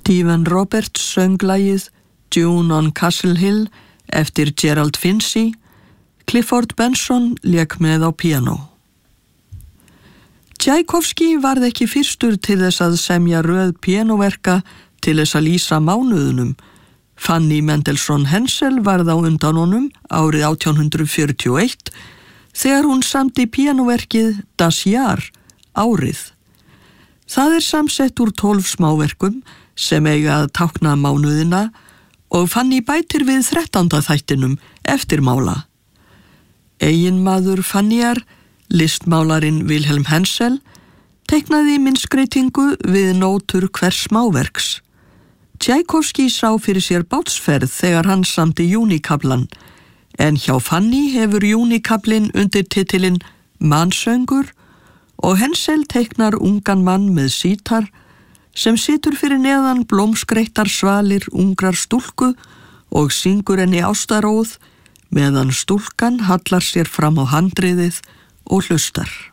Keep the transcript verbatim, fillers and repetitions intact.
Stephen Roberts söng lagið June on Castle Hill eftir Gerald Finzi. Clifford Benson lék með á píanó. Tchaikovsky varð ekki fyrstur til þess að semja röð píanóverka til þess að lýsa mánuðunum. Fanny Mendelssohn Hensel varð á undan honum árið átján hundrað fjörutíu og eitt þegar hún samdi píanóverkið Das Jahr, árið. Það er samsett úr tólf smáverkum sem eiga að tákna mánuðina og Fanny bætir við þrettánda þættinum eftirmála. Eiginmaður Fannyar, listmálarinn Wilhelm Hensel, teiknaði myndskreitingu við nótur hvers smáverks. Tchaikovsky sá fyrir sér bátsferð þegar hann samdi júnikaflan, en hjá Fanny hefur júnikablinn undir titilinn Mansöngur og Hensel teiknar ungan mann með sítar sem situr fyrir neðan blómskreittar svalir ungrar stúlku og syngur henni ástaróð meðan stúlkan hallar sér fram á handriðið og hlustar.